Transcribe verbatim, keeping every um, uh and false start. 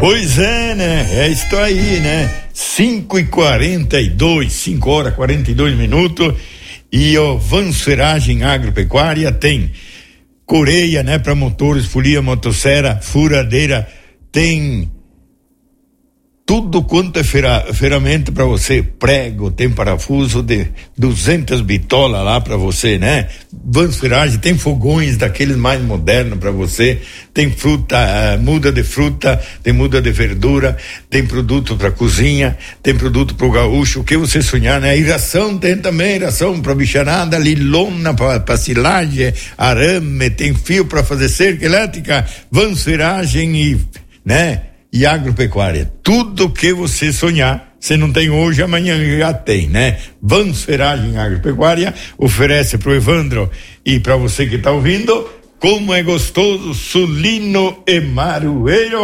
Pois é, né? É isso aí, né? cinco e quarenta e dois, cinco horas e quarenta e dois minutos. E o Vanseragem Agropecuária tem coreia, né? Para motores, folia, motosserra, furadeira, tem tudo quanto é fera, ferramenta para você, prego, tem parafuso de duzentas bitolas lá para você, né? Vanseragem tem fogões daqueles mais modernos para você, tem fruta, uh, muda de fruta, tem muda de verdura, tem produto para cozinha, tem produto para o gaúcho, o que você sonhar, né? Iração tem também, iração para bicharada, lilona para silagem, arame, tem fio para fazer cerca elétrica, vanseragem e, né? E agropecuária, tudo que você sonhar, você não tem hoje, amanhã já tem, né? Vanseragem Agropecuária oferece pro Evandro e para você que tá ouvindo, como é gostoso, sulino e marueiro.